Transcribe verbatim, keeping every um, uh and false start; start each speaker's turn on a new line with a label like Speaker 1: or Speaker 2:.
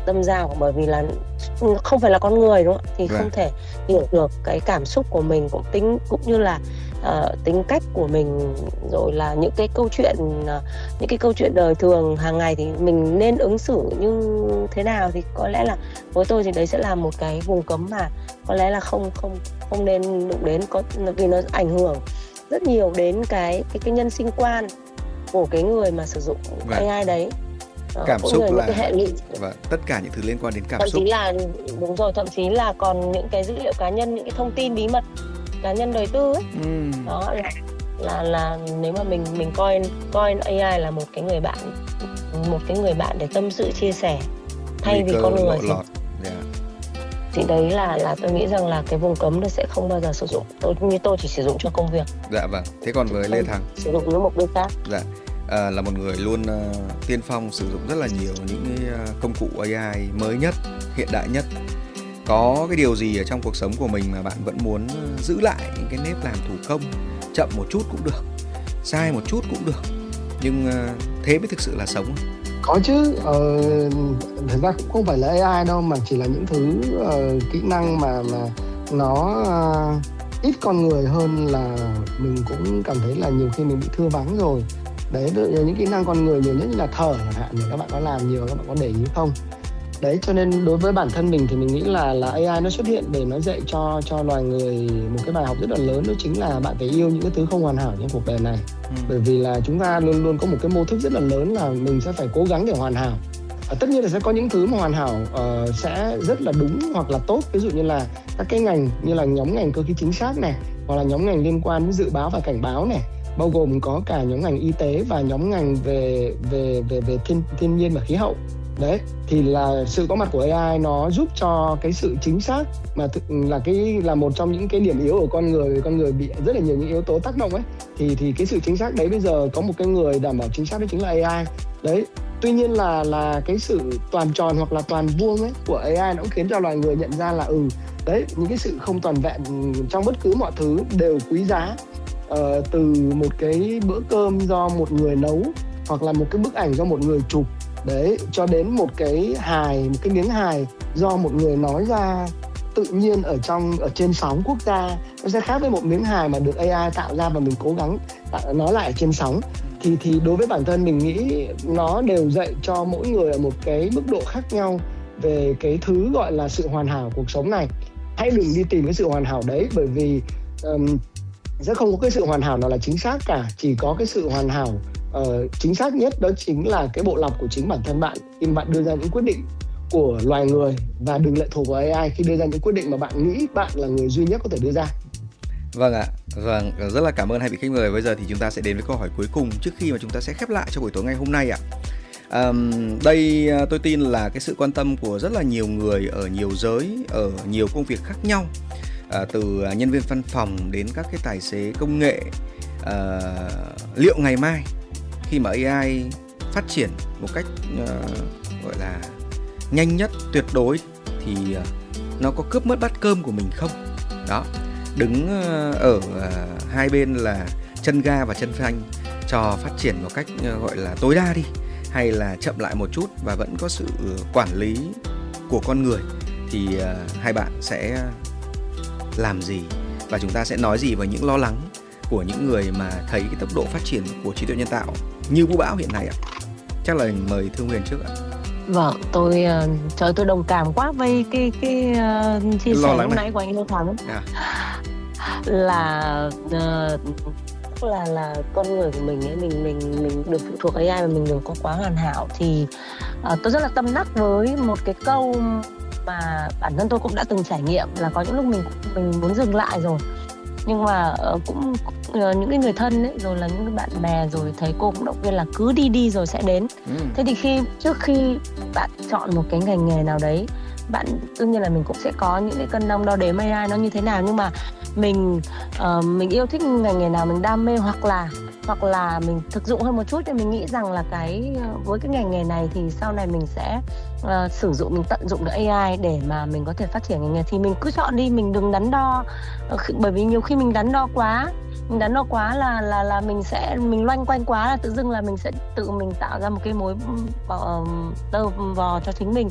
Speaker 1: tâm giao, bởi vì là không phải là con người, đúng không? Thì
Speaker 2: Vâng.
Speaker 1: không thể hiểu được cái cảm xúc của mình, cũng tính cũng như là uh, tính cách của mình, rồi là những cái câu chuyện uh, những cái câu chuyện đời thường hàng ngày thì mình nên ứng xử như thế nào, thì có lẽ là với tôi thì đấy sẽ là một cái vùng cấm mà có lẽ là không không không nên đụng đến, có vì nó ảnh hưởng rất nhiều đến cái cái cái nhân sinh quan của cái người mà sử dụng
Speaker 2: Vâng.
Speaker 1: a i đấy. Đó,
Speaker 2: Cảm
Speaker 1: cũng
Speaker 2: xúc
Speaker 1: như những
Speaker 2: là
Speaker 1: cái hệ lụy,
Speaker 2: và tất cả những thứ liên quan đến cảm
Speaker 1: thậm
Speaker 2: xúc.
Speaker 1: chí là đúng rồi, thậm chí là còn những cái dữ liệu cá nhân, những cái thông tin bí mật cá nhân đời tư ấy.
Speaker 2: Ừm.
Speaker 1: Đó là là là nếu mà mình mình coi coi a i là một cái người bạn, một cái người bạn để tâm sự chia sẻ thay
Speaker 2: Nguy
Speaker 1: vì
Speaker 2: cơ
Speaker 1: con người
Speaker 2: lộ
Speaker 1: thì,
Speaker 2: lọt. Yeah.
Speaker 1: thì đấy là là tôi nghĩ rằng là cái vùng cấm nó sẽ không bao giờ sử dụng. Tôi như tôi chỉ sử dụng cho công việc.
Speaker 2: Dạ vâng. Thế còn với Lê Thắng?
Speaker 1: Sử dụng với mục đích khác.
Speaker 2: Dạ. À, là một người luôn uh, tiên phong sử dụng rất là nhiều những cái uh, công cụ a i mới nhất, hiện đại nhất. Có cái điều gì ở trong cuộc sống của mình mà bạn vẫn muốn uh, giữ lại những cái nếp làm thủ công, chậm một chút cũng được, sai một chút cũng được, nhưng uh, thế mới thực sự là sống?
Speaker 3: Có chứ, ờ, thật ra cũng không phải là a i đâu, mà chỉ là những thứ uh, kỹ năng mà mà nó uh, ít con người hơn là mình cũng cảm thấy là nhiều khi mình bị thưa vắng rồi. Đấy, những kỹ năng con người nhiều nhất như là thở chẳng hạn, thì các bạn có làm nhiều, các bạn có để ý không? Đấy, cho nên đối với bản thân mình thì mình nghĩ là là a i nó xuất hiện để nó dạy cho cho loài người một cái bài học rất là lớn, đó chính là bạn phải yêu những cái thứ không hoàn hảo trong cuộc đời này. Ừ. Bởi vì là chúng ta luôn luôn có một cái mô thức rất là lớn là mình sẽ phải cố gắng để hoàn hảo. À, tất nhiên là sẽ có những thứ mà hoàn hảo uh, sẽ rất là đúng hoặc là tốt, ví dụ như là các cái ngành như là nhóm ngành cơ khí chính xác này, hoặc là nhóm ngành liên quan đến dự báo và cảnh báo này, bao gồm có cả nhóm ngành y tế và nhóm ngành về về về về thiên thiên nhiên và khí hậu. Đấy, thì là sự có mặt của a i nó giúp cho cái sự chính xác mà thực là cái là một trong những cái điểm yếu của con người, con người bị rất là nhiều những yếu tố tác động ấy, thì thì cái sự chính xác đấy bây giờ có một cái người đảm bảo chính xác đó chính là a i. Đấy, tuy nhiên là là cái sự toàn tròn hoặc là toàn vuông ấy của a i nó cũng khiến cho loài người nhận ra là ừ đấy, những cái sự không toàn vẹn trong bất cứ mọi thứ đều quý giá. Uh, từ một cái bữa cơm do một người nấu, hoặc là một cái bức ảnh do một người chụp, đấy, cho đến một cái hài, một cái miếng hài do một người nói ra tự nhiên ở trong ở trên sóng quốc gia, nó sẽ khác với một miếng hài mà được a i tạo ra và mình cố gắng tạo, nói lại ở trên sóng. Thì thì đối với bản thân mình nghĩ nó đều dạy cho mỗi người ở một cái mức độ khác nhau về cái thứ gọi là sự hoàn hảo cuộc sống này. Hãy đừng đi tìm cái sự hoàn hảo đấy, bởi vì um, sẽ không có cái sự hoàn hảo nào là chính xác cả. Chỉ có cái sự hoàn hảo uh, chính xác nhất đó chính là cái bộ lọc của chính bản thân bạn khi bạn đưa ra những quyết định của loài người, và đừng lệ thuộc vào a i khi đưa ra những quyết định mà bạn nghĩ bạn là người duy nhất có thể đưa ra.
Speaker 2: Vâng ạ, vâng, rất là cảm ơn hai vị khách mời. Bây giờ thì chúng ta sẽ đến với câu hỏi cuối cùng trước khi mà chúng ta sẽ khép lại cho buổi tối ngày hôm nay ạ. Um, đây tôi tin là cái sự quan tâm của rất là nhiều người ở nhiều giới, ở nhiều công việc khác nhau, uh, từ nhân viên văn phòng đến các cái tài xế công nghệ. Uh, liệu ngày mai khi mà a i phát triển một cách uh, gọi là nhanh nhất, tuyệt đối, thì uh, nó có cướp mất bát cơm của mình không? Đó, đứng uh, ở uh, hai bên là chân ga và chân phanh cho phát triển một cách uh, gọi là tối đa đi, hay là chậm lại một chút và vẫn có sự quản lý của con người, thì uh, hai bạn sẽ làm gì, và chúng ta sẽ nói gì về những lo lắng của những người mà thấy cái tốc độ phát triển của trí tuệ nhân tạo như vũ bão hiện nay ạ? Chắc là mời Thương Huyền trước ạ.
Speaker 1: Vâng, tôi uh, trời tôi đồng cảm quá với cái cái uh, chia sẻ lúc nãy của anh Lê Thắng. À. Là uh, là là con người của mình ấy, mình mình mình được phụ thuộc a i và mình đừng có quá hoàn hảo. Thì uh, tôi rất là tâm đắc với một cái câu mà bản thân tôi cũng đã từng trải nghiệm, là có những lúc mình mình muốn dừng lại rồi, nhưng mà uh, cũng uh, những cái người thân ấy, rồi là những cái bạn bè, rồi thầy cô cũng động viên là cứ đi đi rồi sẽ đến. Ừ. Thế thì khi trước khi bạn chọn một cái ngành nghề nào đấy, bạn đương nhiên là mình cũng sẽ có những cái cân đong đo đếm a i nó như thế nào, nhưng mà mình uh, mình yêu thích ngành nghề nào, mình đam mê, hoặc là hoặc là mình thực dụng hơn một chút, thì mình nghĩ rằng là cái với cái ngành nghề này thì sau này mình sẽ uh, sử dụng, mình tận dụng được a i để mà mình có thể phát triển ngành nghề, thì mình cứ chọn đi, mình đừng đắn đo, uh, bởi vì nhiều khi mình đắn đo quá mình đắn đo quá là là là mình sẽ mình loanh quanh quá, là tự dưng là mình sẽ tự mình tạo ra một cái mối uh, tơ vò cho chính mình.